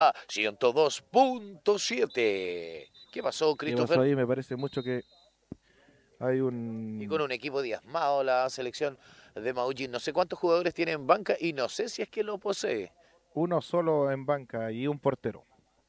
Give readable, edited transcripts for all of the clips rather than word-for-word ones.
a 102.7. ¿Qué pasó, ¿Qué pasó Christopher? ahí? Me parece mucho que hay Y con un un equipo diezmado, la selección de Maullín. No sé cuántos jugadores tiene en banca y no sé si es que lo posee. uno solo en banca y un portero.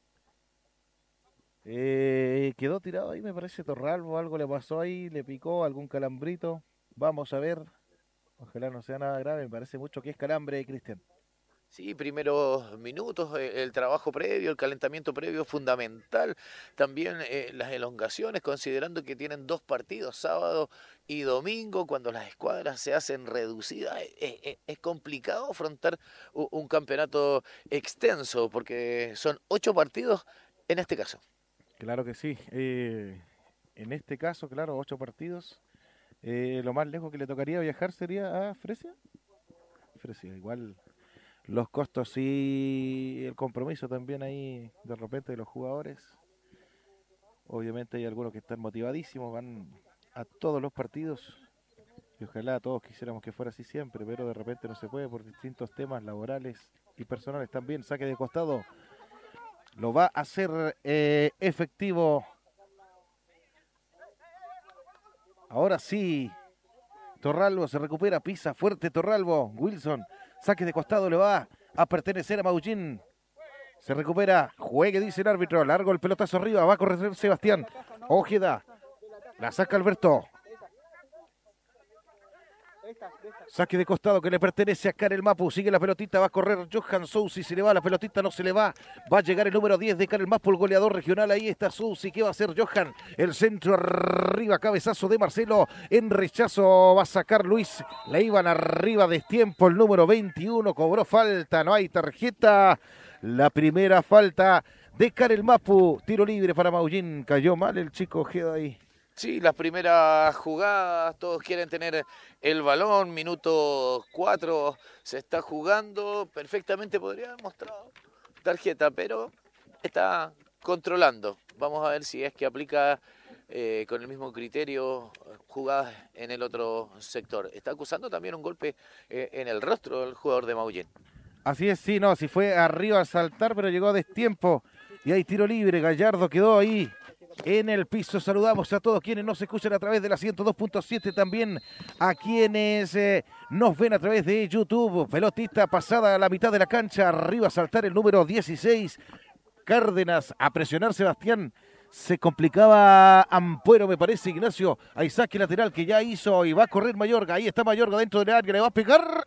Quedó tirado ahí, me parece Torralbo, algo le pasó ahí, le picó algún calambrito. Vamos a ver, ojalá no sea nada grave, me parece mucho que es calambre, Cristian. Sí, primeros minutos, el trabajo previo, el calentamiento previo es fundamental. También las elongaciones, considerando que tienen dos partidos, sábado y domingo, cuando las escuadras se hacen reducidas, es complicado afrontar un campeonato extenso, porque son 8 partidos en este caso. Claro que sí. En este caso, claro, 8 partidos. Lo más lejos que le tocaría viajar sería a Fresia. Fresia, igual los costos y el compromiso también ahí de repente de los jugadores. Obviamente hay algunos que están motivadísimos, van a todos los partidos y ojalá todos quisiéramos que fuera así siempre, pero de repente no se puede por distintos temas laborales y personales también. Saque de costado, lo va a hacer efectivo. Ahora sí, Torralbo se recupera, pisa fuerte Torralbo. Wilson, saque de costado, le va a pertenecer a Maullín. Se recupera, juegue, dice el árbitro. Largo el pelotazo arriba, va a correr Sebastián. Ojeda, la saca Alberto. Saque de costado que le pertenece a Karel Mapu. Sigue la pelotita, va a correr Johan Sousi. Se le va la pelotita, no se le va. Va a llegar el número 10 de Karel Mapu, el goleador regional. Ahí está Sousi. ¿Qué va a hacer Johan? El centro arriba, cabezazo de Marcelo. En rechazo va a sacar Luis. Le iban arriba de tiempo. El número 21 cobró falta. No hay tarjeta. La primera falta de Karel Mapu. Tiro libre para Maullín. Cayó mal el chico Ojeda ahí. Sí, las primeras jugadas, todos quieren tener el balón, minuto 4 se está jugando, perfectamente podría haber mostrado tarjeta, pero está controlando. Vamos a ver si es que aplica con el mismo criterio jugadas en el otro sector. Está acusando también un golpe en el rostro del jugador de Maullín. Así es, sí, no, si fue arriba a saltar, pero llegó a destiempo. Y hay tiro libre, Gallardo quedó ahí en el piso. Saludamos a todos quienes nos escuchan a través de la 102.7, también a quienes nos ven a través de YouTube. Pelotita pasada a la mitad de la cancha, arriba a saltar el número 16. Cárdenas a presionar Sebastián. Se complicaba Ampuero, me parece, Ignacio. Hay saque lateral que ya hizo y va a correr Mayorga. Ahí está Mayorga dentro del área, le va a pegar.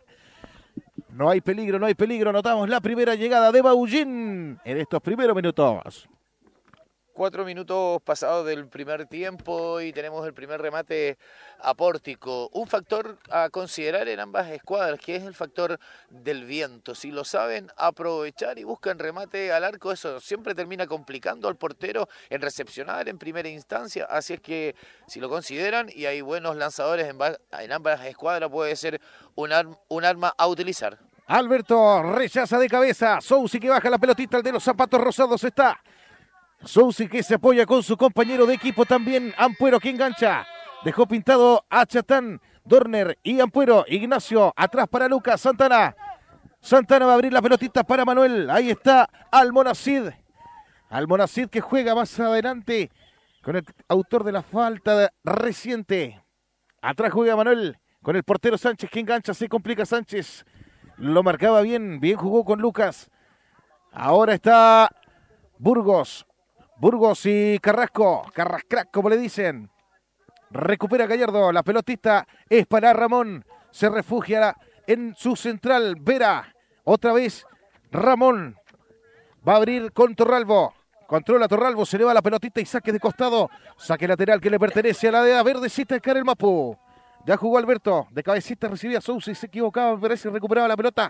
No hay peligro, no hay peligro. Notamos la primera llegada de Maullín en estos primeros minutos. 4 minutos pasados del primer tiempo y tenemos el primer remate a Pórtico. Un factor a considerar en ambas escuadras, que es el factor del viento. Si lo saben aprovechar y buscan remate al arco, eso siempre termina complicando al portero en recepcionar en primera instancia. Así es que si lo consideran y hay buenos lanzadores en ambas escuadras, puede ser un arma a utilizar. Alberto rechaza de cabeza. Sousi que baja la pelotita, el de los zapatos rosados está. Sousi que se apoya con su compañero de equipo también. Ampuero que engancha. Dejó pintado a Chatán, Dorner y Ampuero. Ignacio atrás para Lucas Santana. Santana va a abrir la pelotita para Manuel. Ahí está Almonacid. Almonacid que juega más adelante con el autor de la falta reciente. Atrás juega Manuel con el portero Sánchez que engancha. Se complica Sánchez. Lo marcaba bien. Bien jugó con Lucas. Ahora está Burgos. Burgos y Carrasco, Carrascrack como le dicen. Recupera Gallardo, la pelotista es para Ramón. Se refugia en su central, Vera. Otra vez Ramón. Va a abrir con Torralbo. Controla Torralbo, se le va la pelotita y saque de costado. Saque lateral que le pertenece a la de verdecita de Karel Mapu. Ya jugó Alberto, de cabecita recibía Sousa y se equivocaba, me parece, recuperaba la pelota.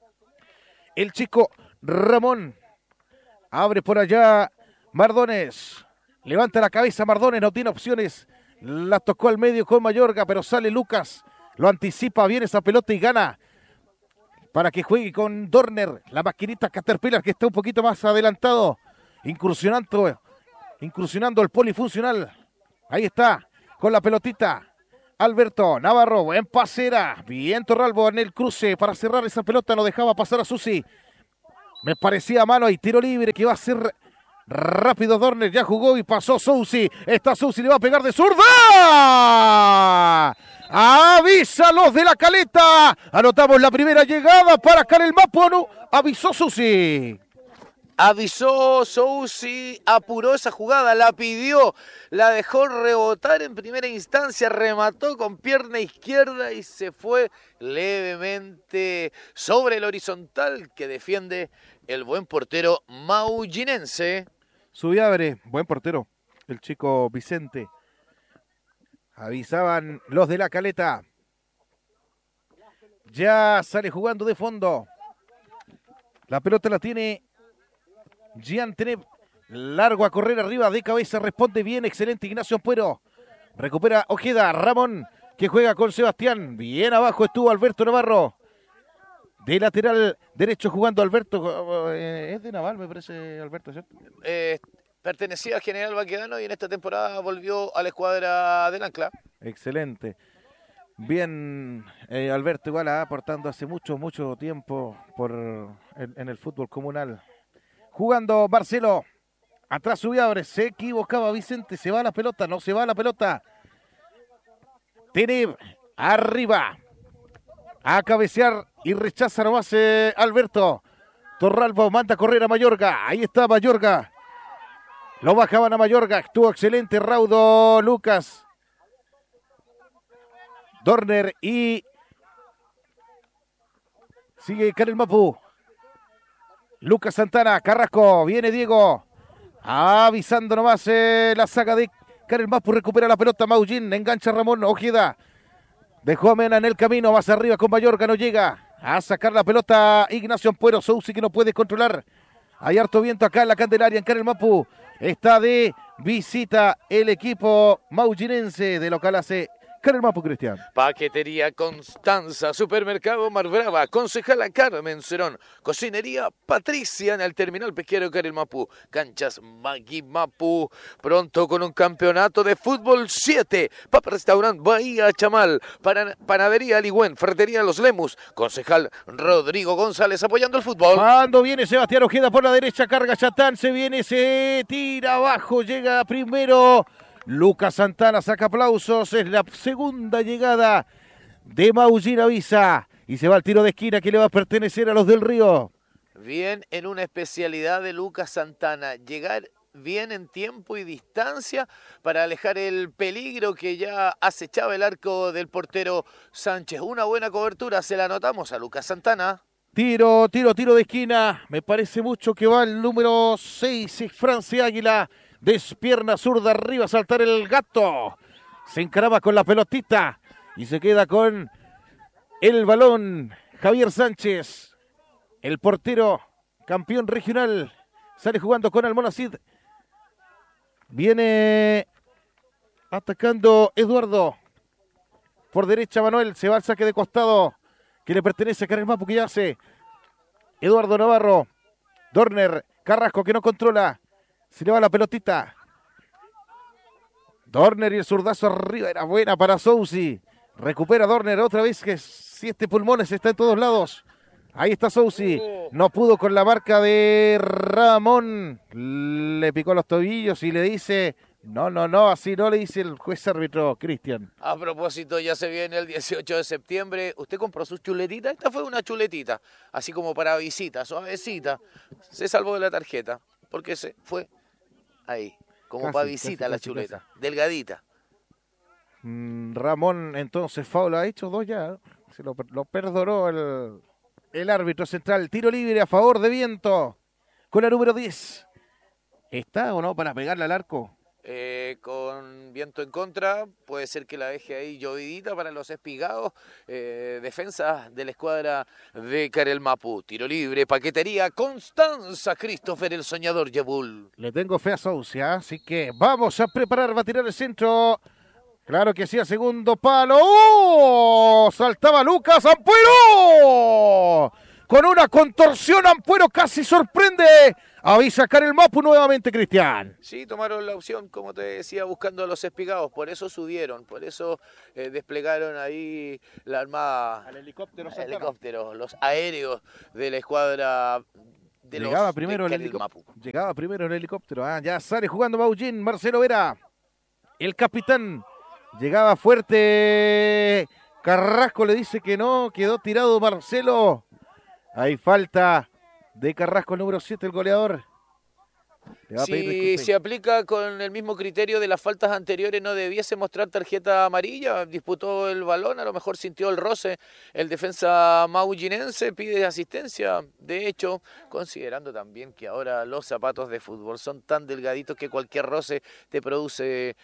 El chico Ramón. Abre por allá Mardones, levanta la cabeza Mardones, no tiene opciones, la tocó al medio con Mayorga, pero sale Lucas, lo anticipa bien esa pelota y gana para que juegue con Dorner, la maquinita Caterpillar que está un poquito más adelantado, incursionando el polifuncional, ahí está, con la pelotita, Alberto, Navarro, buen pasera, bien Torralbo en el cruce para cerrar esa pelota, no dejaba pasar a Susi. Me parecía mano y tiro libre que va a ser rápido. Dorner ya jugó y pasó Sousi. Está Sousi, le va a pegar de zurda. Avisa los de la Caleta. Anotamos la primera llegada para Karel Mapu. No, avisó Sousi. Avisó Sousi, apuró esa jugada, la pidió, la dejó rebotar en primera instancia, remató con pierna izquierda y se fue levemente sobre el horizontal que defiende el buen portero mauginense. Subiabre, buen portero, el chico Vicente. Avisaban los de la Caleta. Ya sale jugando de fondo. La pelota la tiene Gian Teneb, largo a correr arriba, de cabeza, responde bien, excelente Ignacio Ampuero. Recupera Ojeda, Ramón, que juega con Sebastián. Bien abajo estuvo Alberto Navarro. De lateral derecho jugando Alberto. Es de Naval, me parece, Alberto, ¿cierto? Pertenecía a General Baquedano y en esta temporada volvió a la escuadra del Ancla. Excelente. Bien, Alberto igual aportando hace mucho tiempo en el fútbol comunal. Jugando Barceló, atrás Subiabre, se equivocaba Vicente, se va la pelota, no se va la pelota. Teneb, arriba, a cabecear y rechaza nomás Alberto. Torralbo manda a correr a Mayorga, ahí está Mayorga. Lo bajaban a Mayorga, estuvo excelente, raudo Lucas. Dorner y sigue Karel Mapu. Lucas Santana, Carrasco, viene Diego, avisando nomás la saga de Karel Mapu, recupera la pelota Maullín, engancha Ramón Ojeda, dejó a Mena en el camino, más arriba con Mayorga, no llega a sacar la pelota Ignacio Ampuero, Sousi que no puede controlar, hay harto viento acá en la Candelaria, en Karel Mapu, está de visita el equipo maullinense, de local hace Karel Mapu, Cristian. Paquetería Constanza, Supermercado Mar Brava, Concejala Carmen Cerón, Cocinería Patricia en el Terminal Pesquero Karel Mapu, Canchas Magui Mapu, pronto con un campeonato de fútbol 7, Papa Restaurant Bahía Chamal, Panadería Ligüen, Ferretería Los Lemus, Concejal Rodrigo González apoyando el fútbol. Cuando viene Sebastián Ojeda por la derecha, carga Chatán, se viene, se tira abajo, llega primero Lucas Santana, saca aplausos, es la segunda llegada de Maullín, avisa, y se va al tiro de esquina que le va a pertenecer a los del Río. Bien en una especialidad de Lucas Santana, llegar bien en tiempo y distancia para alejar el peligro que ya acechaba el arco del portero Sánchez. Una buena cobertura, se la anotamos a Lucas Santana. Tiro de esquina, me parece mucho que va el número 6, Francia Águila. Despierna zurda arriba, saltar el gato. Se encaraba con la pelotita y se queda con el balón. Javier Sánchez, el portero, campeón regional, sale jugando con Almonacid. Viene atacando Eduardo. Por derecha Manuel, se va al saque de costado que le pertenece a Karel Mapu, que ya hace Eduardo Navarro. Dorner, Carrasco que no controla. Se le va la pelotita. Dorner y el zurdazo arriba. Era buena para Sousi. Recupera Dorner otra vez, que 7 pulmones está en todos lados. Ahí está Sousi. No pudo con la marca de Ramón. Le picó los tobillos y le dice... No, así no le dice el juez árbitro, Cristian. A propósito, ya se viene el 18 de septiembre. ¿Usted compró sus chuletitas? Esta fue una chuletita, así como para visita, suavecita. Se salvó de la tarjeta, porque se fue ahí, como para visita la chuleta, delgadita. Ramón, entonces, foul ha hecho 2 ya. Se lo perdonó el árbitro central. Tiro libre a favor de Viento, con la número 10. ¿Está o no para pegarle al arco? Con viento en contra, puede ser que la deje ahí llovidita para los espigados. Defensa de la escuadra de Karel Mapu. Tiro libre, Paquetería Constanza, Christopher el Soñador Yebul. Le tengo fe a Sousa, así que vamos a preparar, va a tirar el centro. Claro que sí, a segundo palo. ¡Oh! Saltaba Lucas Ampuero. Con una contorsión, Ampuero casi sorprende. Avisa Karel Mapu nuevamente, Cristian. Sí, tomaron la opción, como te decía, buscando a los espigados. Por eso subieron, por eso desplegaron ahí la armada. Al helicóptero, los aéreos de la escuadra Llegaba primero el helicóptero. Ya sale jugando Maullín, Marcelo Vera, el capitán. Llegaba fuerte. Carrasco le dice que no. Quedó tirado Marcelo. Hay falta de Carrasco, el número 7, el goleador. Si se aplica con el mismo criterio de las faltas anteriores, no debiese mostrar tarjeta amarilla. Disputó el balón, a lo mejor sintió el roce. El defensa maullinense pide asistencia. De hecho, considerando también que ahora los zapatos de fútbol son tan delgaditos que cualquier roce te produce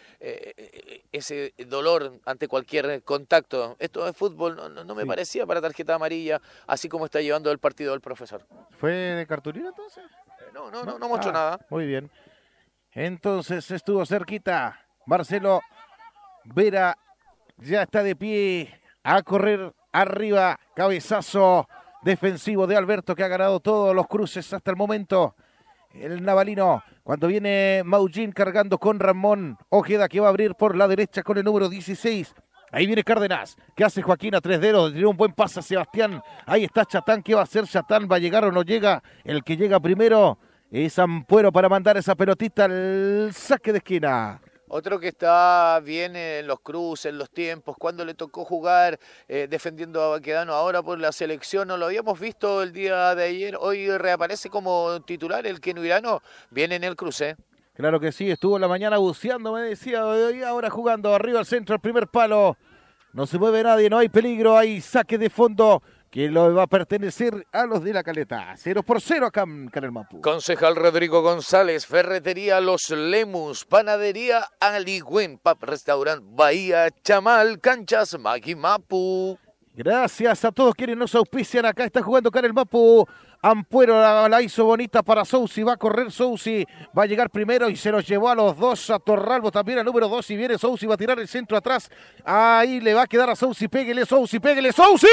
ese dolor ante cualquier contacto. Esto de fútbol no me parecía para tarjeta amarilla, así como está llevando el partido el profesor. ¿Fue de cartulina entonces? No mostró nada. Muy bien. Entonces estuvo cerquita. Marcelo Vera ya está de pie a correr arriba. Cabezazo defensivo de Alberto, que ha ganado todos los cruces hasta el momento. El navalino, cuando viene Maullín cargando con Ramón Ojeda, que va a abrir por la derecha con el número 16. Ahí viene Cárdenas. ¿Qué hace Joaquín a 3 dedos? Tiene un buen pase a Sebastián. Ahí está Chatán. ¿Qué va a hacer Chatán? ¿Va a llegar o no llega? El que llega primero es Ampuero para mandar esa pelotita al saque de esquina. Otro que está bien en los cruces, en los tiempos, cuando le tocó jugar defendiendo a Baquedano ahora por la selección, no lo habíamos visto el día de ayer, hoy reaparece como titular el Quenuirano, viene en el cruce. Claro que sí, estuvo en la mañana buceando, me decía, y ahora jugando arriba al centro, el primer palo. No se mueve nadie, no hay peligro, hay saque de fondo que lo va a pertenecer a los de la Caleta. 0-0 acá en Canal Mapu. Concejal Rodrigo González, Ferretería Los Lemus, Panadería Aligüen, Pap Restaurant Bahía Chamal, Canchas Maqui Mapu. Gracias a todos quienes nos auspician. Acá está jugando Canal Mapu. Ampuero la hizo bonita para Sousi, va a correr Sousi, va a llegar primero y se los llevó a los dos, a Torralbo también al número 2 y viene Sousi, va a tirar el centro atrás, ahí le va a quedar a Sousi, péguele Sousi, ¡Sousi!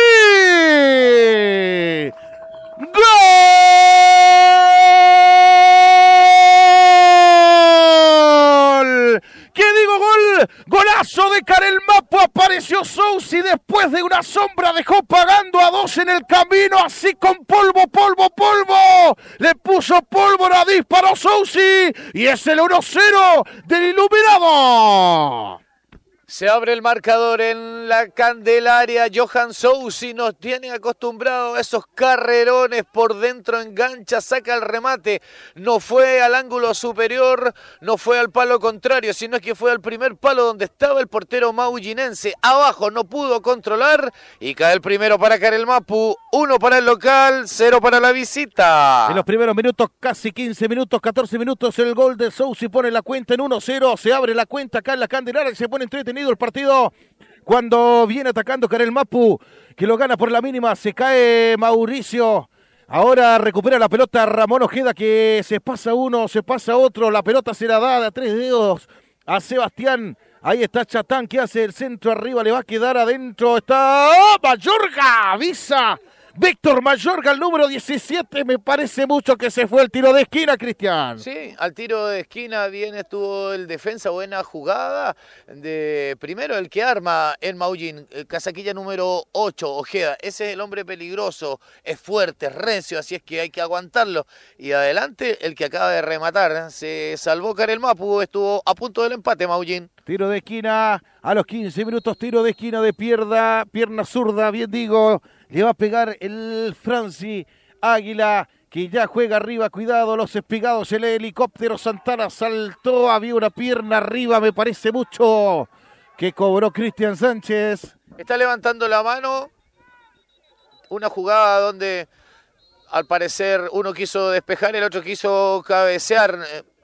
¡Gol! ¿Qué digo gol? Golazo de Canal Mapu, apareció Sousi después de una sombra, dejó pagando a 2 en el camino, así con polvo, le puso pólvora, disparó Sousi y es el 1-0 del Iluminado. Se abre el marcador en la Candelaria. Johan Sousi nos tiene acostumbrados a esos carrerones por dentro, engancha, saca el remate. No fue al ángulo superior, no fue al palo contrario, sino que fue al primer palo donde estaba el portero maullinense. Abajo no pudo controlar y cae el primero para Canal Mapu. 1 para el local, 0 para la visita. En los primeros minutos, casi 15 minutos, 14 minutos, el gol de Sousi pone la cuenta en 1-0. Se abre la cuenta acá en la Candelaria y se pone entretenido el partido cuando viene atacando Canal Mapu, que lo gana por la mínima. Se cae Mauricio, ahora recupera la pelota Ramón Ojeda, que se pasa uno, se pasa otro, la pelota se la da de a 3 dedos a Sebastián. Ahí está Chatán, que hace el centro arriba, le va a quedar adentro, está Mayorga, avisa Víctor Mayorga, el número 17, me parece mucho que se fue el tiro de esquina, Cristian. Sí, al tiro de esquina bien estuvo el defensa, buena jugada. Primero el que arma el Maullín, el casaquilla número 8, Ojeda. Ese es el hombre peligroso, es fuerte, es recio, así es que hay que aguantarlo. Y adelante el que acaba de rematar, se salvó Canal Mapu, estuvo a punto del empate Maullín. Tiro de esquina a los 15 minutos, tiro de esquina de pierna zurda, bien digo. Le va a pegar el Franci Águila, que ya juega arriba. Cuidado, los espigados, el helicóptero. Santana saltó, había una pierna arriba, me parece mucho, que cobró Cristian Sánchez. Está levantando la mano. Una jugada donde al parecer uno quiso despejar, el otro quiso cabecear.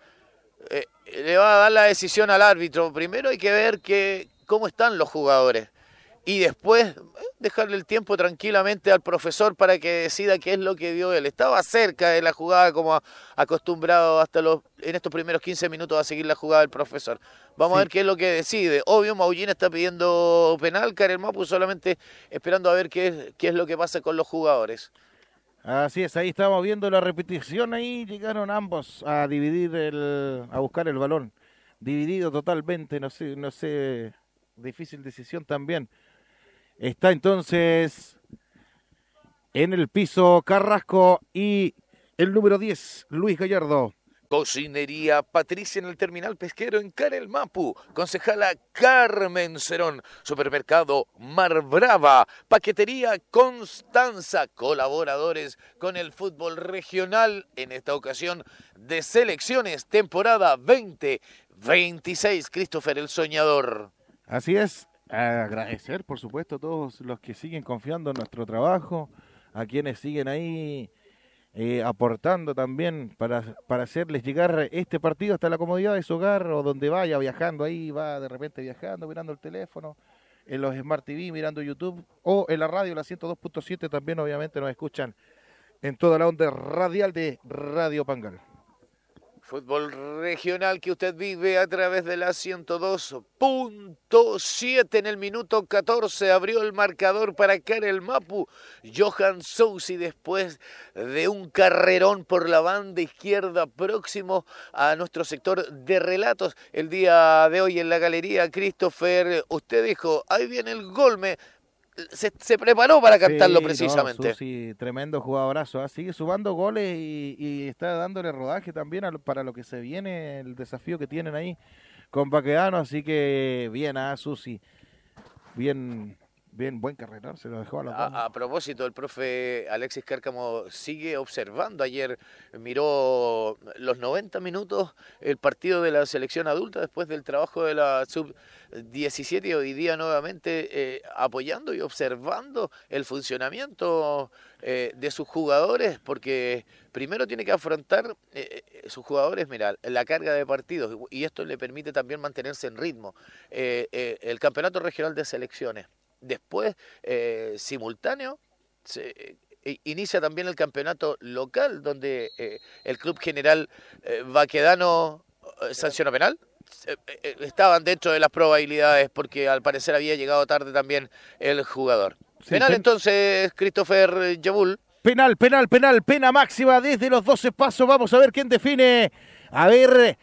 Le va a dar la decisión al árbitro. Primero hay que ver cómo están los jugadores. Y después dejarle el tiempo tranquilamente al profesor para que decida qué es lo que vio él. Estaba cerca de la jugada como acostumbrado en estos primeros 15 minutos a seguir la jugada del profesor. Vamos a ver qué es lo que decide. Obvio, Maullín está pidiendo penal, Canal Mapu solamente esperando a ver qué es lo que pasa con los jugadores. Así es, ahí estamos viendo la repetición, ahí llegaron ambos a a buscar el balón. Dividido totalmente, no sé, difícil decisión también. Está entonces en el piso Carrasco y el número 10, Luis Gallardo. Cocinería Patricia en el Terminal Pesquero en Carelmapu. Concejala Carmen Cerón. Supermercado Mar Brava. Paquetería Constanza. Colaboradores con el fútbol regional. En esta ocasión de selecciones. Temporada 2026. Christopher el Soñador. Así es. Agradecer, por supuesto, a todos los que siguen confiando en nuestro trabajo. A quienes siguen ahí aportando también para hacerles llegar este partido hasta la comodidad de su hogar o donde vaya viajando, ahí va de repente viajando, mirando el teléfono, en los Smart TV, mirando YouTube o en la radio, la 102.7 también obviamente nos escuchan en toda la onda radial de Radio Pangal. Fútbol regional que usted vive a través de la 102.7 en el minuto 14. Abrió el marcador para Carelmapu. Johan Sousi después de un carrerón por la banda izquierda próximo a nuestro sector de relatos. El día de hoy en la galería, Christopher, usted dijo, ahí viene el gol, se preparó para cantarlo precisamente. No, Susi, tremendo jugadorazo, sigue sumando goles y está dándole rodaje también para lo que se viene, el desafío que tienen ahí con Baquedano, así que bien Susi, bien, buen carrera, se lo dejó a la a propósito, el profe Alexis Cárcamo sigue observando. Ayer miró los 90 minutos el partido de la selección adulta después del trabajo de la sub-17 y hoy día nuevamente apoyando y observando el funcionamiento de sus jugadores, porque primero tiene que afrontar sus jugadores, mira, la carga de partidos, y esto le permite también mantenerse en ritmo. El campeonato regional de selecciones. Después, simultáneo, se inicia también el campeonato local, donde el Club General Baquedano sancionó penal. Estaban dentro de las probabilidades porque al parecer había llegado tarde también el jugador. Sí, penal entonces, Christopher Yabul. Penal, pena máxima desde los 12 pasos. Vamos a ver quién define. A ver,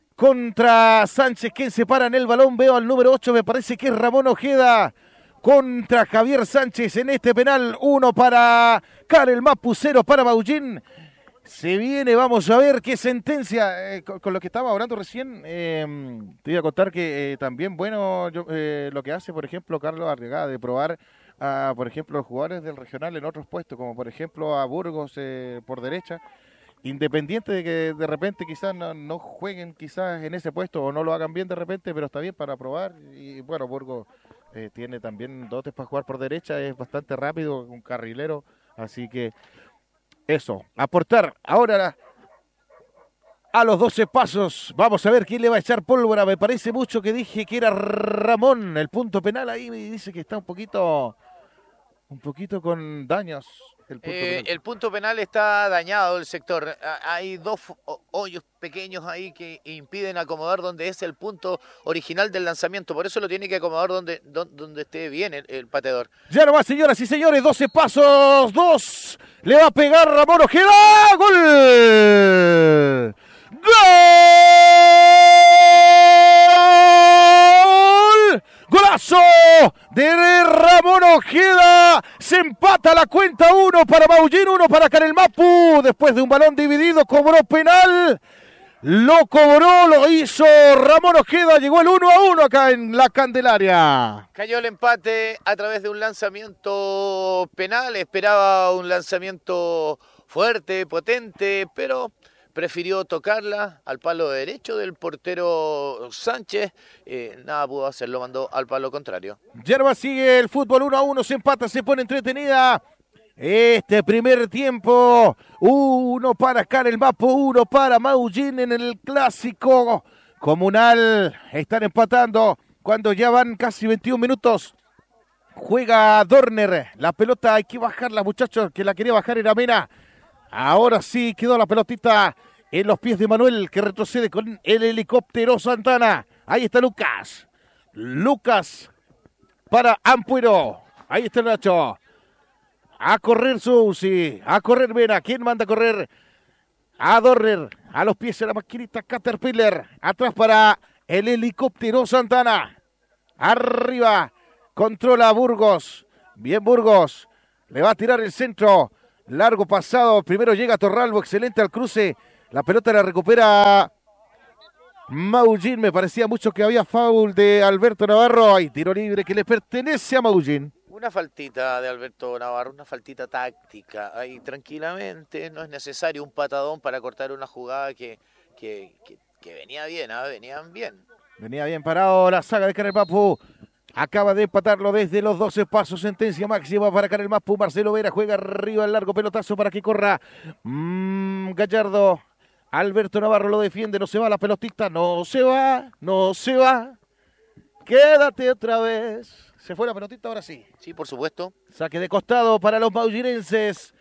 contra Sánchez, ¿quién se para en el balón? Veo al número 8, me parece que es Ramón Ojeda. Contra Javier Sánchez en este penal, 1 para Carelmapu, 0 para Maullín. Se viene, vamos a ver qué sentencia. Con lo que estaba hablando recién, te iba a contar que también bueno lo que hace, por ejemplo, Carlos Arriagada, de probar a, por ejemplo, los jugadores del regional en otros puestos, como por ejemplo a Burgos por derecha, independiente de que de repente quizás no jueguen quizás en ese puesto o no lo hagan bien de repente, pero está bien para probar. Y bueno, Burgos tiene también dotes para jugar por derecha, es bastante rápido, un carrilero, así que eso, aportar ahora a los 12 pasos. Vamos a ver quién le va a echar pólvora. Me parece mucho que dije que era Ramón. El punto penal ahí me dice que está un poquito con daños. El punto penal está dañado el sector. Hay dos hoyos pequeños ahí que impiden acomodar donde es el punto original del lanzamiento. Por eso lo tiene que acomodar donde esté bien el pateador. Ya nomás, señoras y señores, 12 pasos, 2. Le va a pegar Ramón Ojeda. ¡Gol! ¡Gol! ¡Golazo de Ramón Ojeda! Se empata la cuenta, 1 para Maullín, 1 para Carelmapu. Después de un balón dividido, cobró penal. Lo cobró, lo hizo Ramón Ojeda. Llegó el 1-1 acá en la Candelaria. Cayó el empate a través de un lanzamiento penal. Esperaba un lanzamiento fuerte, potente, pero prefirió tocarla al palo derecho del portero Sánchez. Nada pudo hacer, lo mandó al palo contrario. Yerba sigue el fútbol 1-1, se empata, se pone entretenida este primer tiempo. 1 para Carelmapu, 1 para Maullín en el clásico comunal. Están empatando cuando ya van casi 21 minutos. Juega Dorner, la pelota hay que bajarla, muchachos, que la quería bajar era Mena. Ahora sí quedó la pelotita en los pies de Manuel, que retrocede con el helicóptero Santana. Ahí está Lucas. Lucas para Ampuero. Ahí está el Nacho. A correr Sousi. A correr Mena. ¿Quién manda a correr? A Dorner. A los pies de la maquinita Caterpillar. Atrás para el helicóptero Santana. Arriba. Controla Burgos. Bien Burgos. Le va a tirar el centro. Largo pasado, primero llega Torralbo, excelente al cruce. La pelota la recupera Maullín. Me parecía mucho que había foul de Alberto Navarro. Hay tiro libre que le pertenece a Maullín. Una faltita de Alberto Navarro, una faltita táctica. Ahí tranquilamente, no es necesario un patadón para cortar una jugada que venía bien, venían bien. Venía bien parado la saga de Karel Mapu. Acaba de empatarlo desde los 12 pasos. Sentencia máxima para Karel Mapu. Marcelo Vera juega arriba el largo pelotazo para que corra Gallardo. Alberto Navarro lo defiende. No se va la pelotita. No se va. No se va. Quédate otra vez. Se fue la pelotita, ahora sí. Sí, por supuesto. Saque de costado para los maullinenses.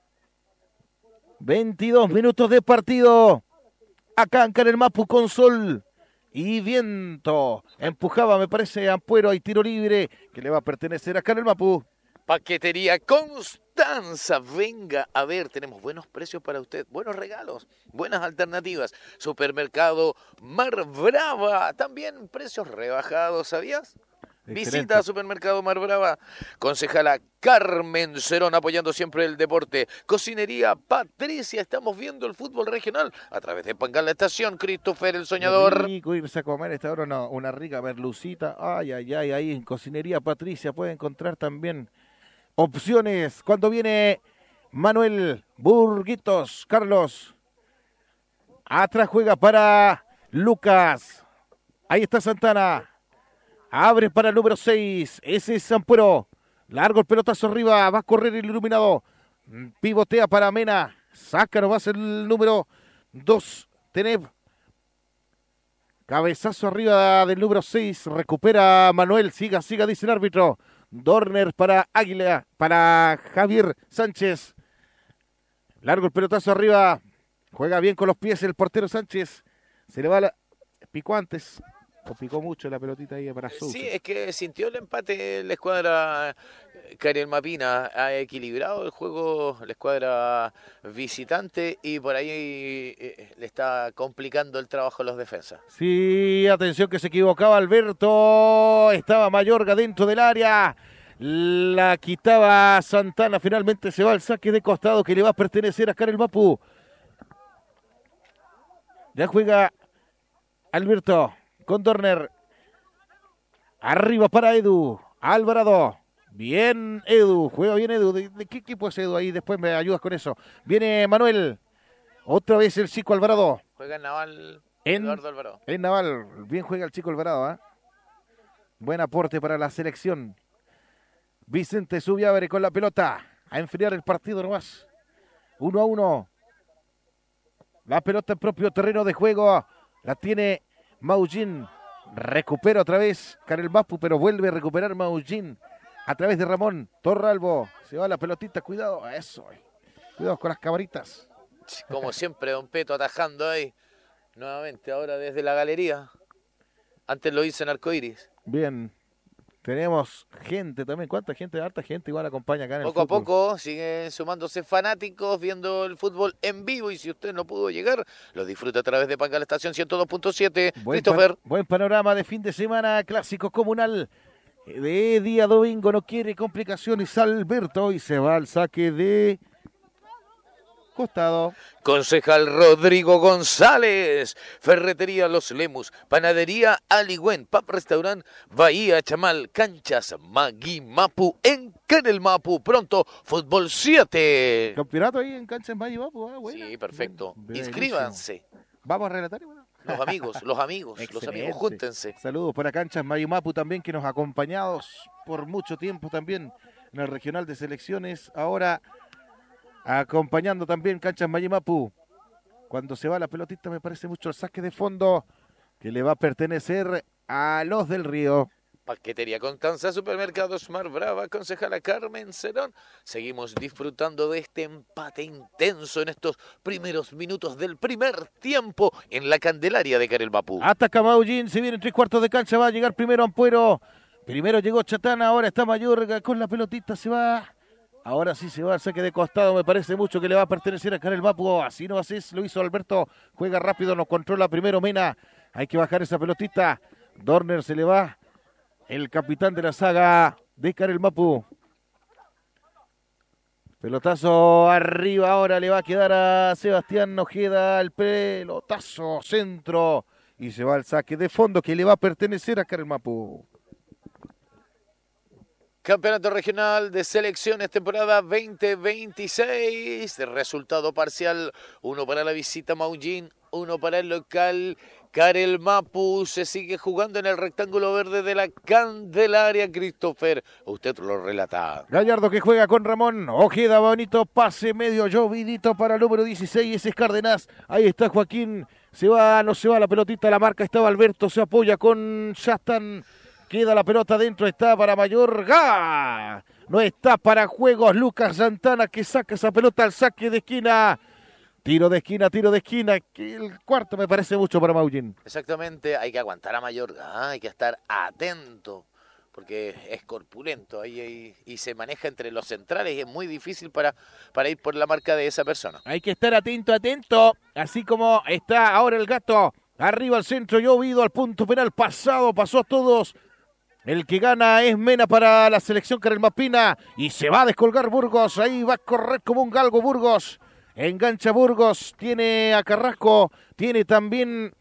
22 minutos de partido. Acá en Karel Mapu con sol y viento. Empujaba, me parece, Ampuero. Hay tiro libre que le va a pertenecer a Karel Mapu. Paquetería Constanza, venga a ver, tenemos buenos precios para usted, buenos regalos, buenas alternativas. Supermercado Mar Brava, también precios rebajados, ¿sabías? Excelente. Visita a Supermercado Mar Brava. Concejala Carmen Cerón apoyando siempre el deporte. Cocinería Patricia, estamos viendo el fútbol regional a través de Pangal La Estación. Christopher el Soñador. Rico irse a comer esta hora una rica merlucita. Ay, ay, ay, ahí en Cocinería Patricia puede encontrar también opciones. Cuando viene Manuel Burguitos, Carlos. Atrás juega para Lucas. Ahí está Santana. Abre para el número 6. Ese es Ampuero. Largo el pelotazo arriba. Va a correr el iluminado. Pivotea para Mena. Saca nomás el número 2. Teneb. Cabezazo arriba del número 6. Recupera Manuel. Siga, dice el árbitro. Dorner para Águila. Para Javier Sánchez. Largo el pelotazo arriba. Juega bien con los pies el portero Sánchez. Se le va la... Picó antes. O picó mucho la pelotita ahí para Sousa. Sí, es que sintió el empate la escuadra Karel Mapina. Ha equilibrado el juego la escuadra visitante y por ahí le está complicando el trabajo a los defensas. Sí, atención que se equivocaba Alberto. Estaba Mayorga dentro del área. La quitaba Santana. Finalmente se va al saque de costado que le va a pertenecer a Karel Mapu. Ya juega Alberto. Con Dorner. Arriba para Edu. Alvarado. Bien Edu. Juega bien Edu. ¿De qué equipo es Edu ahí? Después me ayudas con eso. Viene Manuel. Otra vez el chico Alvarado. Juega en Naval. Eduardo Alvarado. En Naval. Bien juega el chico Alvarado. Buen aporte para la selección. Vicente Subiabre con la pelota. A enfriar el partido nomás. 1-1. La pelota en propio terreno de juego. La tiene Maullín. Recupera otra vez Karel Mapu, pero vuelve a recuperar Maullín a través de Ramón Torralbo. Se va la pelotita, cuidado, eso. Cuidado con las camaritas. Como siempre, Don Peto atajando ahí. Nuevamente, ahora desde la galería. Antes lo hice en Arcoiris. Bien. Tenemos gente también. ¿Cuánta gente? Harta gente igual acompaña acá en el Poco a fútbol. poco siguen sumándose fanáticos viendo el fútbol en vivo y si usted no pudo llegar, lo disfruta a través de Pangal Estación 102.7. Christopher. Buen panorama de fin de semana, clásico comunal de día domingo, no quiere complicaciones Alberto y se va al saque de costado. Concejal Rodrigo González, Ferretería Los Lemus, Panadería Aligüen, Pap Restaurant Bahía Chamal, Canchas Magui Mapu en Karel Mapu, pronto Fútbol 7. Campeonato ahí en Canchas Magui Mapu, buena. Sí, perfecto. Bien, Inscríbanse. Vamos a relatar, bueno. Los amigos, júntense. Saludos para Canchas Magui Mapu también, que nos ha acompañado por mucho tiempo también en el regional de selecciones. Ahora acompañando también Canchas Magui Mapu. Cuando se va la pelotita me parece mucho el saque de fondo que le va a pertenecer a los del Río. Paquetería Constanza, Supermercados Mar Brava, concejala Carmen Cerón. Seguimos disfrutando de este empate intenso en estos primeros minutos del primer tiempo en la Candelaria de Karel Mapu. Ataca Maullín, se viene en 3/4 de cancha, va a llegar primero Ampuero. Primero llegó Chatana, ahora está Mayorga con la pelotita, se va. Ahora sí se va al saque de costado, me parece mucho que le va a pertenecer a Karel Mapu. Así no así lo hizo Alberto, juega rápido, nos controla primero Mena. Hay que bajar esa pelotita. Dorner se le va. El capitán de la saga de Karel Mapu. Pelotazo arriba, ahora le va a quedar a Sebastián Ojeda el pelotazo centro y se va al saque de fondo que le va a pertenecer a Karel Mapu. Campeonato Regional de Selecciones, temporada 2026. Resultado parcial, 1 para la visita Maullín, 1 para el local Karel Mapu. Se sigue jugando en el rectángulo verde de la Candelaria. Christopher, usted lo relata. Gallardo que juega con Ramón. Ojeda, bonito pase medio llovidito para el número 16. Ese es Cárdenas. Ahí está Joaquín. Se va, no se va la pelotita. La marca estaba Alberto. Se apoya con Shastan. Queda la pelota dentro, está para Mayorga. No está para juegos. Lucas Santana que saca esa pelota al saque de esquina. Tiro de esquina. Que el cuarto me parece mucho para Maullín. Exactamente, hay que aguantar a Mayorga, hay que estar atento, porque es corpulento y se maneja entre los centrales y es muy difícil para ir por la marca de esa persona. Hay que estar atento. Así como está ahora el gato. Arriba al centro, llovido al punto penal. Pasó a todos. El que gana es Mena para la selección Karel Mapina. Y se va a descolgar Burgos. Ahí va a correr como un galgo Burgos. Engancha Burgos. Tiene a Carrasco. Tiene también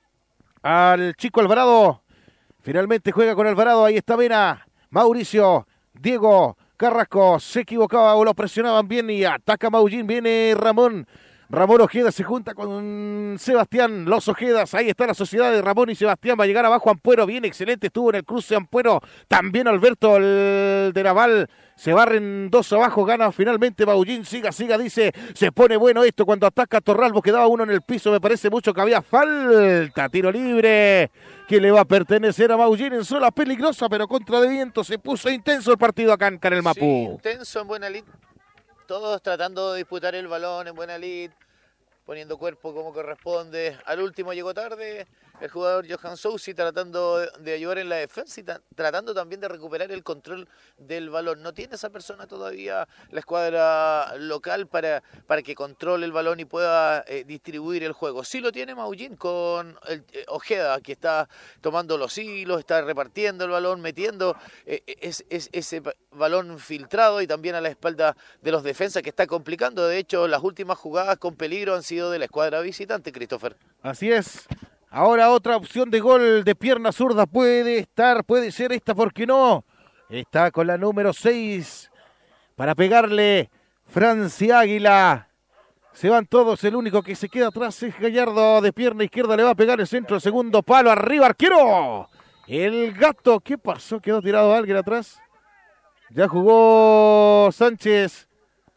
al chico Alvarado. Finalmente juega con Alvarado. Ahí está Mena. Mauricio. Diego. Carrasco. Se equivocaba o lo presionaban bien. Y ataca Maullín. Viene Ramón. Ramón Ojeda se junta con Sebastián, los Ojedas, ahí está la sociedad de Ramón y Sebastián, va a llegar abajo Ampuero, bien excelente, estuvo en el cruce Ampuero, también Alberto el de Naval, se barren 2 abajo, gana finalmente Maullín, siga, dice, se pone bueno esto cuando ataca Torralbo, quedaba uno en el piso, me parece mucho que había falta, tiro libre, que le va a pertenecer a Maullín en zona peligrosa, pero contra de viento, se puso intenso el partido acá en Karel Mapu. Sí, intenso en buena lid. Todos tratando de disputar el balón en buena lid, poniendo cuerpo como corresponde. Al último llegó tarde el jugador Johan Sousi tratando de ayudar en la defensa y tratando también de recuperar el control del balón. No tiene esa persona todavía la escuadra local para que controle el balón y pueda distribuir el juego. Sí lo tiene Maullín con Ojeda, que está tomando los hilos, está repartiendo el balón, metiendo ese balón filtrado y también a la espalda de los defensas que está complicando. De hecho, las últimas jugadas con peligro han sido de la escuadra visitante, Christopher. Así es. Ahora otra opción de gol de pierna zurda puede ser esta, ¿por qué no? Está con la número 6 para pegarle Francia Águila. Se van todos, el único que se queda atrás es Gallardo, de pierna izquierda le va a pegar el centro, segundo palo, arriba arquero. El gato, ¿qué pasó? ¿Quedó tirado alguien atrás? Ya jugó Sánchez.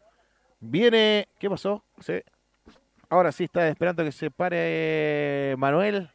Viene, ¿qué pasó? Sí. Ahora sí está esperando que se pare Manuel.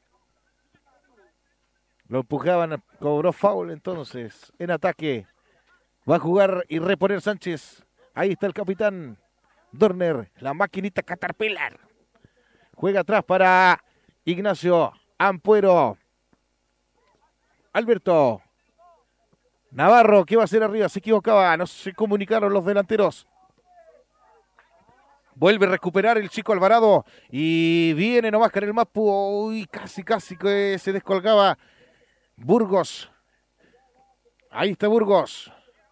Lo empujaban, cobró foul entonces. En ataque. Va a jugar y reponer Sánchez. Ahí está el capitán Dorner. La maquinita Caterpillar. Juega atrás para Ignacio Ampuero. Alberto. Navarro, ¿qué va a hacer arriba? Se equivocaba. No se comunicaron los delanteros. Vuelve a recuperar el chico Alvarado y viene nomás Karel Mapu. Uy, casi que se descolgaba Burgos. Ahí está Burgos.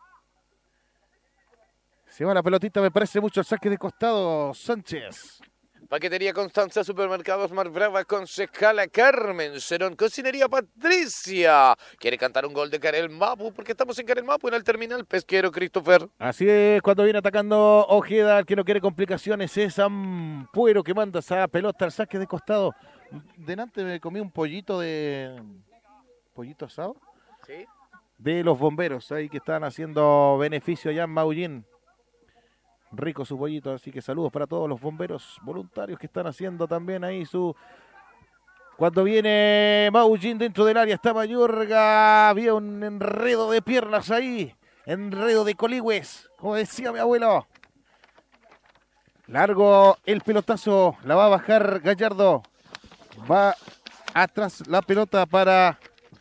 Se va la pelotita, me parece mucho el saque de costado Sánchez. Paquetería Constanza, Supermercados Mar Brava, Concejala Carmen Cerón, Cocinería Patricia. ¿Quiere cantar un gol de Karel Mapu? Porque estamos en Karel Mapu, en el terminal pesquero, Christopher. Así es, cuando viene atacando Ojeda, el que no quiere complicaciones es Ampuero que manda esa pelota al saque de costado. Delante me comí un pollito asado. ¿Sí? De los bomberos, ahí que están haciendo beneficio allá en Maullín. Rico su pollito, así que saludos para todos los bomberos voluntarios que están haciendo también ahí su... Cuando viene Maullín dentro del área está Mayorga, había un enredo de piernas ahí, enredo de coligües, como decía mi abuelo. Largo el pelotazo, la va a bajar Gallardo, va atrás la pelota para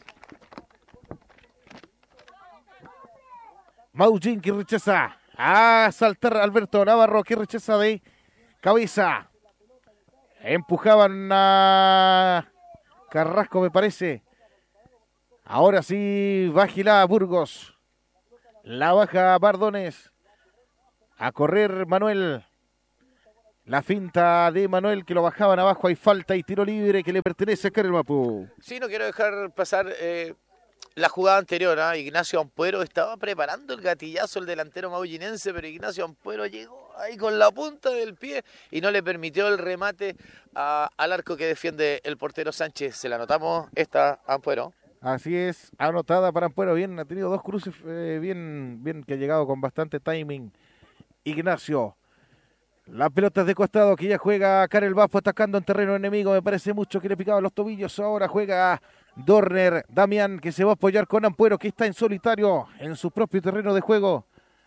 Maullín que rechaza. A saltar Alberto Navarro, que rechaza de cabeza. Empujaban a Carrasco, me parece. Ahora sí, va Gilá Burgos. La baja Bardones. A correr Manuel. La finta de Manuel que lo bajaban abajo. Hay falta y tiro libre que le pertenece a Karel Mapu. Sí, no quiero dejar pasar la jugada anterior. Ignacio Ampuero estaba preparando el gatillazo el delantero maullinense, pero Ignacio Ampuero llegó ahí con la punta del pie y no le permitió el remate al arco que defiende el portero Sánchez. Se la anotamos esta Ampuero. Así es, anotada para Ampuero. Bien, ha tenido dos cruces, bien que ha llegado con bastante timing Ignacio. La pelota es de costado que ya juega Karel Bafo atacando en terreno enemigo. Me parece mucho que le picaban los tobillos. Ahora juega Dorner, Damián, que se va a apoyar con Ampuero, que está en solitario en su propio terreno de juego.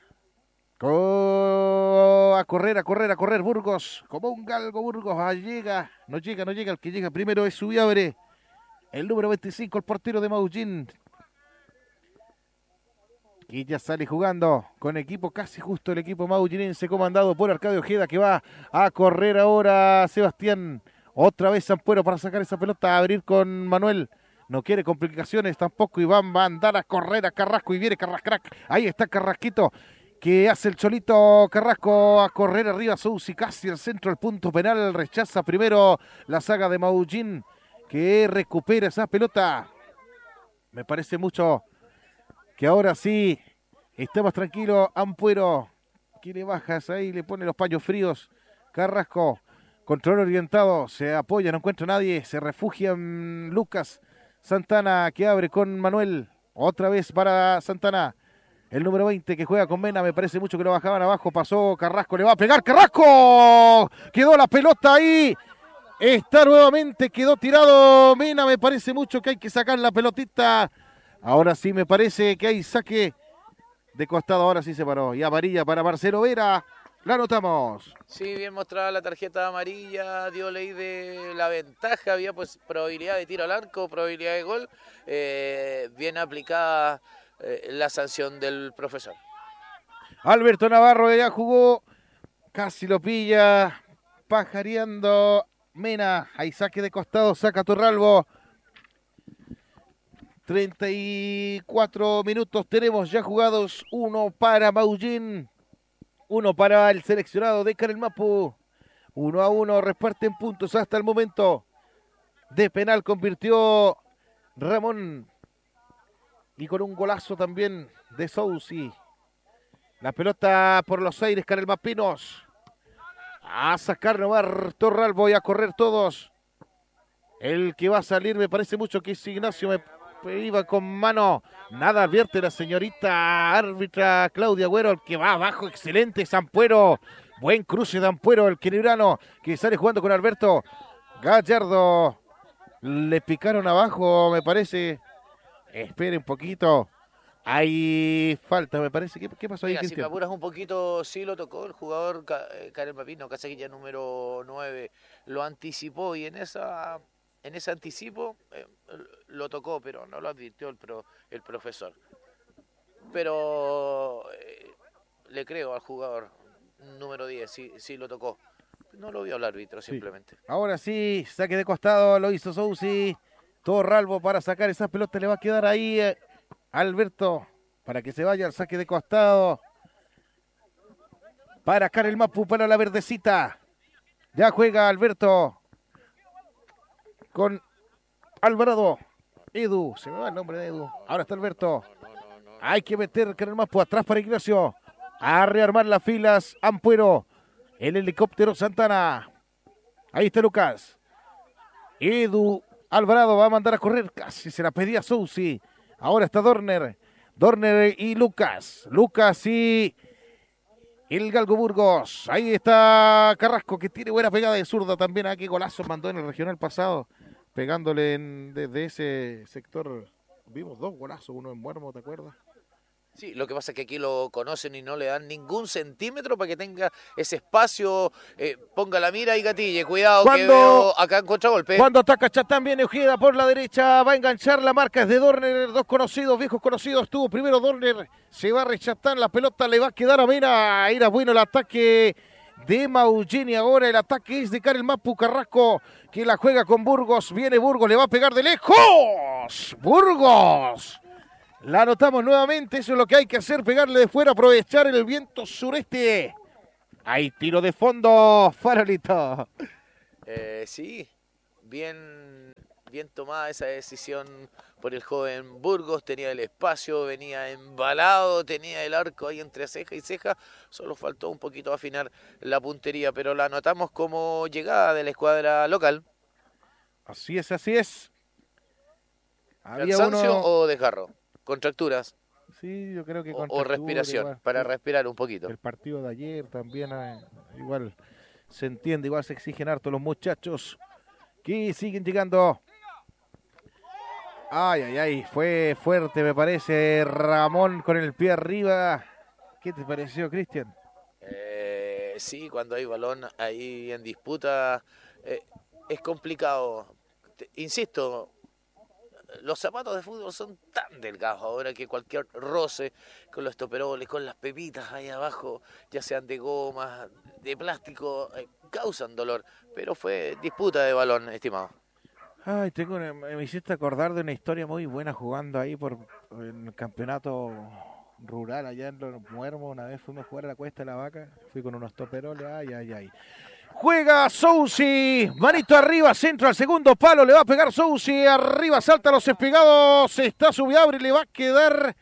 A correr Burgos, como un galgo Burgos. No llega. El que llega primero es Subiabre. El número 25, el portero de Maullín. Y ya sale jugando con equipo casi justo el equipo maullinense comandado por Arcadio Ojeda, que va a correr ahora Sebastián. Otra vez Ampuero para sacar esa pelota, a abrir con Manuel. No quiere complicaciones tampoco y va a andar a correr a Carrasco y viene Carrascrac. Ahí está Carrasquito que hace el cholito Carrasco a correr arriba. Sousi casi al centro del punto penal. Rechaza primero la saga de Maullín que recupera esa pelota. Me parece mucho que ahora sí está más tranquilo Ampuero. Quiere bajas ahí, le pone los paños fríos. Carrasco, control orientado, se apoya, no encuentra a nadie. Se refugia en Lucas Santana que abre con Manuel. Otra vez para Santana. El número 20 que juega con Mena, me parece mucho que lo bajaban abajo. Pasó Carrasco, le va a pegar Carrasco. Quedó la pelota ahí. Está nuevamente, quedó tirado Mena. Me parece mucho que hay que sacar la pelotita. Ahora sí me parece que hay saque de costado, ahora sí se paró. Y amarilla para Marcelo Vera, la anotamos. Sí, bien mostrada la tarjeta amarilla, dio ley de la ventaja, había pues probabilidad de tiro al arco, probabilidad de gol. Bien aplicada la sanción del profesor. Alberto Navarro ya jugó, casi lo pilla, pajareando Mena. Hay saque de costado, saca Torralbo. 34 minutos tenemos ya jugados, uno para Maullín, uno para el seleccionado de Karel Mapu. 1-1, reparten puntos hasta el momento. De penal convirtió Ramón y con un golazo también de Sousi. La pelota por los aires, Karel Mapinos. A sacar Novar Torralbo y a correr todos. El que va a salir me parece mucho que es Ignacio, iba con mano, nada advierte la señorita árbitra Claudia Agüero, el que va abajo, excelente Ampuero, buen cruce de Ampuero, el quenibrano que sale jugando con Alberto Gallardo, le picaron abajo me parece, espere un poquito, hay falta me parece, ¿qué pasó ahí? Mira, si me apuras un poquito, sí lo tocó el jugador Karel Mapino, Casaquilla número 9, lo anticipó y en ese anticipo lo tocó, pero no lo advirtió el profesor. Pero le creo al jugador número 10, sí lo tocó. No lo vio el árbitro, simplemente. Sí. Ahora sí, saque de costado, lo hizo Sousi. Torralbo para sacar esas pelotas, le va a quedar ahí Alberto, para que se vaya al saque de costado. Para Karel Mapu, para la verdecita. Ya juega Alberto con Alvarado. Edu, se me va el nombre de Edu. Ahora está Alberto. Hay que meter Karel Mapu atrás para Ignacio. A rearmar las filas. Ampuero. El helicóptero Santana. Ahí está Lucas. Edu Alvarado va a mandar a correr. Casi se la pedía Sousi. Ahora está Dorner. Dorner y Lucas. Lucas y el Galgo Burgos. Ahí está Carrasco, que tiene buena pegada de zurda también. Aquí golazo mandó en el regional pasado. Pegándole desde ese sector. Vimos dos golazos, uno en Muermo, ¿te acuerdas? Sí, lo que pasa es que aquí lo conocen y no le dan ningún centímetro para que tenga ese espacio, ponga la mira y gatille. Cuidado que veo acá en contragolpe. Cuando ataca Chatán, viene Ojeda por la derecha, va a enganchar la marca, es de Dorner, dos conocidos, viejos conocidos, tuvo primero Dorner, se va a rechazar, la pelota le va a quedar a Mena, era bueno el ataque de Maullín y ahora el ataque es de Karel Mapu. Carrasco que la juega con Burgos, viene Burgos, le va a pegar de lejos, Burgos. La anotamos nuevamente, eso es lo que hay que hacer, pegarle de fuera, aprovechar el viento sureste Hay tiro de fondo, Farolito. Sí, bien tomada esa decisión por el joven Burgos, tenía el espacio, venía embalado, tenía el arco ahí entre ceja y ceja, solo faltó un poquito afinar la puntería, pero la anotamos como llegada de la escuadra local. Así es, así es. Había ¿Cansancio uno... o desgarro? ¿Contracturas? Sí, yo creo que O respiración, igual. para respirar un poquito. El partido de ayer también, igual se entiende, igual se exigen harto los muchachos que siguen llegando. Ay, fue fuerte me parece Ramón con el pie arriba. ¿Qué te pareció, Cristian? Sí, cuando hay balón ahí en disputa es complicado. Insisto, los zapatos de fútbol son tan delgados ahora que cualquier roce con los toperoles, con las pepitas ahí abajo, ya sean de goma, de plástico, causan dolor. Pero fue disputa de balón, estimado. Ay, me hiciste acordar de una historia muy buena jugando ahí en el campeonato rural allá en Los Muermos. Una vez fuimos a jugar a la Cuesta de la Vaca, fui con unos toperoles, ay. Juega Sousi, manito arriba, centro al segundo palo, le va a pegar Sousi, arriba salta los espegados, está Subiabre y le va a quedar...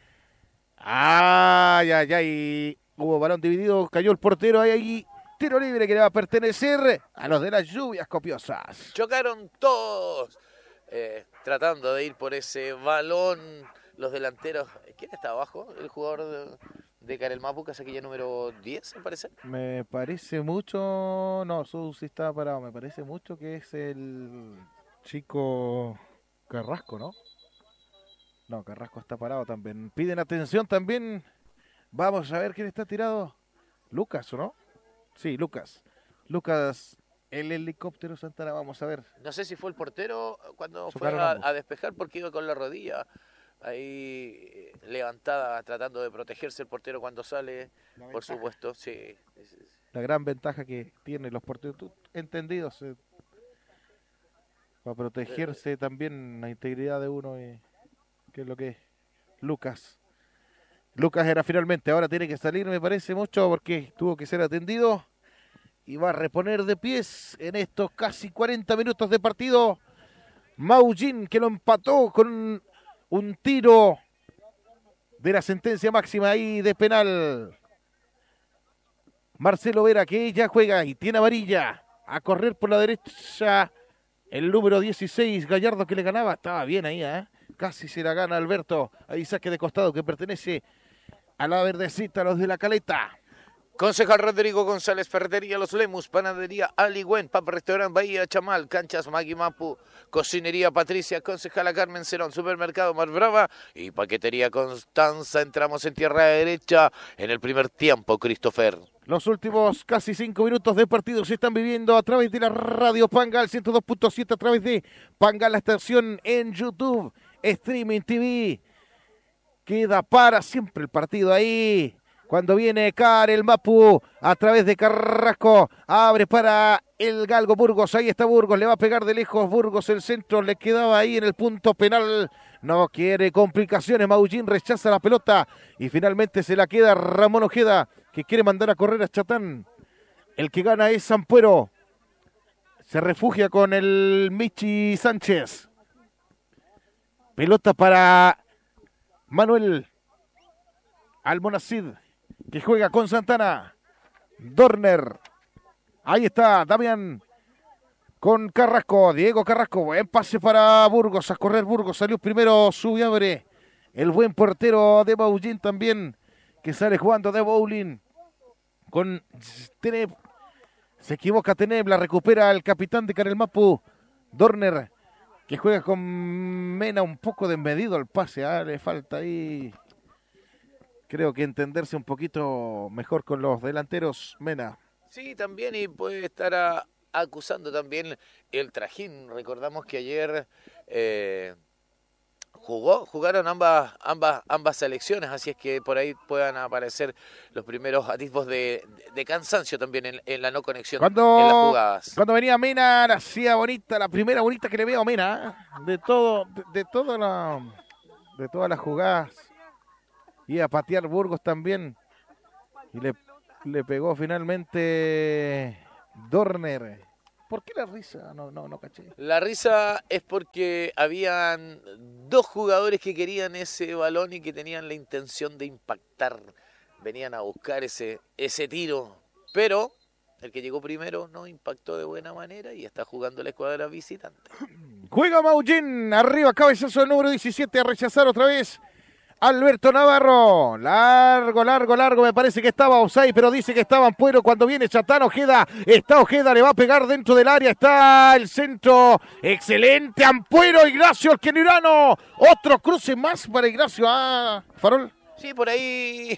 Ay, hubo balón dividido, cayó el portero ahí, tiro libre que le va a pertenecer a los de las lluvias copiosas. Chocaron todos, tratando de ir por ese balón, los delanteros. ¿Quién está abajo? El jugador de Carelmapu, que es aquella número 10, me parece. Me parece mucho, no, Sousi estaba parado, me parece mucho que es el chico Carrasco, ¿no? No, Carrasco está parado también. Piden atención también. Vamos a ver quién está tirado. Lucas, ¿o no? Sí, Lucas. Lucas, el helicóptero Santana, vamos a ver. No sé si fue el portero cuando Chocaron fue ambos. a despejar porque iba con la rodilla ahí levantada tratando de protegerse el portero cuando sale, por supuesto, sí. La gran ventaja que tienen los porteros entendidos para protegerse también la integridad de uno y qué es lo que es. Lucas era finalmente, ahora tiene que salir, me parece mucho, porque tuvo que ser atendido y va a reponer de pies en estos casi 40 minutos de partido. Maullín, que lo empató con un tiro de la sentencia máxima ahí de penal. Marcelo Vera, que ya juega y tiene amarilla, a correr por la derecha el número 16, Gallardo, que le ganaba, estaba bien ahí, casi se la gana Alberto, ahí saque de costado que pertenece a la verdecita, a los de la Caleta. Concejal Rodrigo González, Ferretería Los Lemus, Panadería Aligüen, Papa Restaurant Bahía Chamal, Canchas Magui Mapu, Cocinería Patricia, Concejala Carmen Cerón, Supermercado Mar Brava y Paquetería Constanza. Entramos en tierra derecha en el primer tiempo, Christopher. Los últimos casi 5 minutos de partido se están viviendo a través de la radio Pangal 102.7, a través de Pangal, la estación en YouTube, Streaming TV. Queda para siempre el partido ahí. Cuando viene Carelmapu a través de Carrasco, abre para el Galgo Burgos, ahí está Burgos, le va a pegar de lejos Burgos, el centro le quedaba ahí en el punto penal, no quiere complicaciones, Maullín rechaza la pelota y finalmente se la queda Ramón Ojeda, que quiere mandar a correr a Chatán. El que gana es Ampuero, se refugia con el Michi Sánchez. Pelota para Manuel Almonacid, que juega con Santana. Dorner. Ahí está Damián con Carrasco. Diego Carrasco. Buen pase para Burgos. A correr Burgos. Salió primero Subiabre. El buen portero de Maullín también, que sale jugando de bowling con Teneb. Se equivoca Teneb. La recupera el capitán de Carelmapu, Dorner, que juega con Mena. Un poco desmedido el pase. Le falta ahí, creo que entenderse un poquito mejor con los delanteros, Mena. Sí, también, y puede estar acusando también el trajín. Recordamos que ayer jugaron ambas selecciones, así es que por ahí puedan aparecer los primeros atisbos de cansancio también en la no conexión en las jugadas. Cuando venía Mena, la hacía bonita, la primera bonita que le veo a Mena, de todas las jugadas. Y a patear Burgos también. Y le Le pegó finalmente Dorner. ¿Por qué la risa? No caché. La risa es porque habían dos jugadores que querían ese balón y que tenían la intención de impactar. Venían a buscar ese tiro, pero el que llegó primero no impactó de buena manera y está jugando la escuadra visitante. Juega Maullín, arriba, cabezazo del número 17, a rechazar otra vez Alberto Navarro. Largo, me parece que estaba offside, pero dice que estaba Ampuero. Cuando viene Chatán, Ojeda, está Ojeda, le va a pegar dentro del área, está el centro, excelente Ampuero, Ignacio Alquenirano, otro cruce más para Ignacio, Farol. Sí, por ahí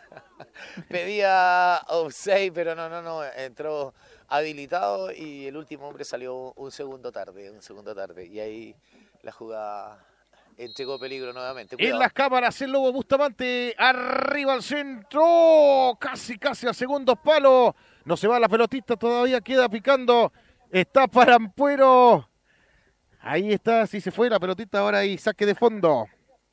pedía offside, pero no, entró habilitado y el último hombre salió un segundo tarde, y ahí la jugada entregó peligro nuevamente. Cuidado. En las cámaras el Lobo Bustamante, arriba al centro, casi a segundos palos, no se va la pelotita, todavía queda picando, está para Ampuero, ahí está, sí se fue la pelotita ahora y saque de fondo.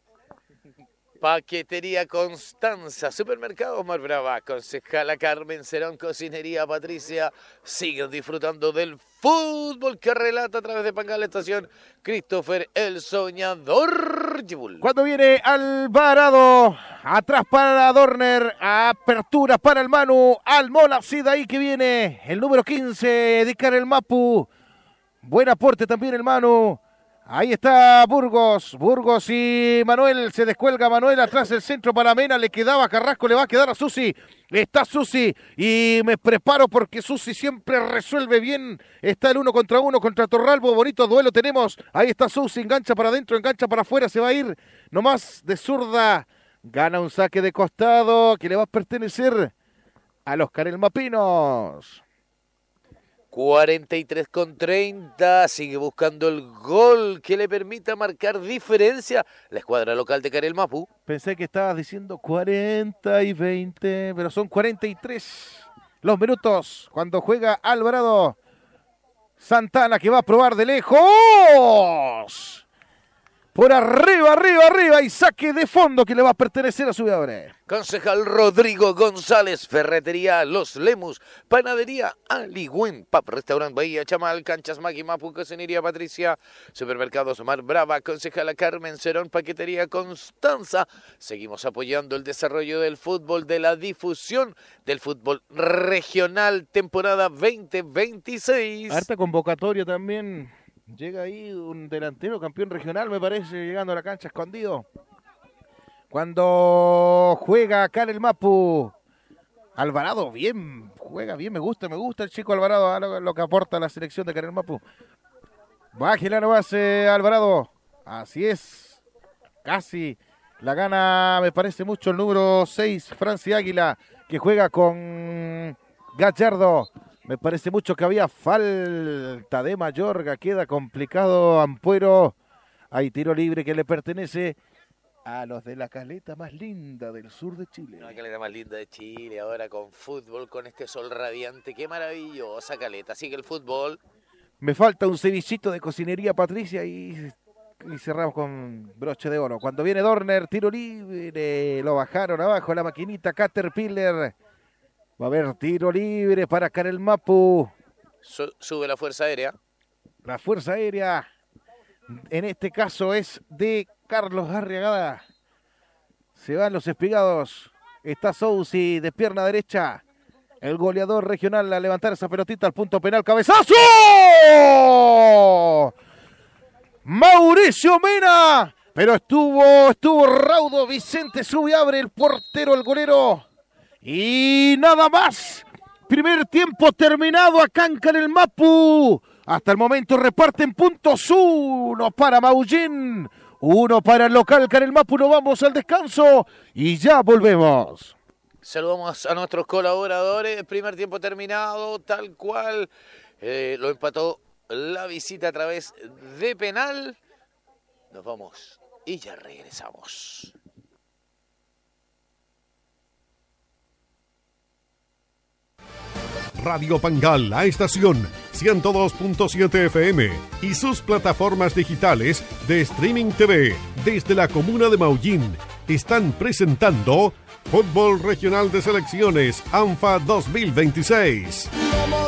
Paquetería Constanza, Supermercados Mar Brava, Concejala Carmen Cerón, Cocinería Patricia, siguen disfrutando del fútbol que relata a través de Pangal Estación Christopher el Soñador Gibul. Cuando viene Alvarado, atrás para Dorner, apertura para el Manu, Almola, sí, de ahí que viene el número 15 de Karel Mapu, buen aporte también el Manu. Ahí está Burgos y Manuel, se descuelga Manuel, atrás el centro para Mena, le quedaba Carrasco, le va a quedar a Susi, está Susi y me preparo porque Susi siempre resuelve bien, está el 1 contra 1 contra Torralbo, bonito duelo tenemos, ahí está Susi, engancha para adentro, engancha para afuera, se va a ir nomás de zurda, gana un saque de costado que le va a pertenecer a los Karel Mapinos. 43-30, sigue buscando el gol que le permita marcar diferencia la escuadra local de Karel Mapu. Pensé que estabas diciendo 40 y 20, pero son 43 los minutos cuando juega Alvarado. Santana que va a probar de lejos. Por arriba y saque de fondo que le va a pertenecer a su jugador. Concejal Rodrigo González, Ferretería Los Lemus, Panadería Aligüen, Pap Restaurant Bahía Chamal, Canchas Magui Mapu, Cocinería Patricia, Supermercados Mar Brava, Concejala Carmen Cerón, Paquetería Constanza. Seguimos apoyando el desarrollo del fútbol, de la difusión del fútbol regional, temporada 2026. Harta convocatoria también. Llega ahí un delantero campeón regional, me parece, llegando a la cancha escondido. Cuando juega acá en el Mapu, Alvarado bien, juega bien, me gusta el chico Alvarado, lo que aporta la selección de Karel Mapu. Bájela nomás Alvarado, así es, casi la gana, me parece mucho el número 6, Franci Águila, que juega con Gallardo. Me parece mucho que había falta de Mayorga, queda complicado Ampuero. Hay tiro libre que le pertenece a los de la caleta más linda del sur de Chile. La caleta más linda de Chile, ahora con fútbol, con este sol radiante. Qué maravillosa caleta, sigue el fútbol. Me falta un cevichito de Cocinería Patricia y cerramos con broche de oro. Cuando viene Dorner, tiro libre, lo bajaron abajo la maquinita Caterpillar. Va a haber tiro libre para Karel Mapu. Sube la Fuerza Aérea. La Fuerza Aérea, en este caso, es de Carlos Arriagada. Se van los espigados. Está Sousi de pierna derecha. El goleador regional a levantar esa pelotita al punto penal. ¡Cabezazo! Mauricio Mena. Pero estuvo raudo. Vicente sube, abre el portero, el golero. Y nada más. Primer tiempo terminado acá en Karel Mapu. Hasta el momento reparten puntos. 1 para Maullín, 1 para el local Karel Mapu. Nos vamos al descanso y ya volvemos. Saludamos a nuestros colaboradores. El primer tiempo terminado, tal cual. Lo empató la visita a través de penal. Nos vamos y ya regresamos. Radio Pangal, la estación 102.7 FM y sus plataformas digitales de Streaming TV desde la comuna de Maullín están presentando Fútbol Regional de Selecciones ANFA 2026.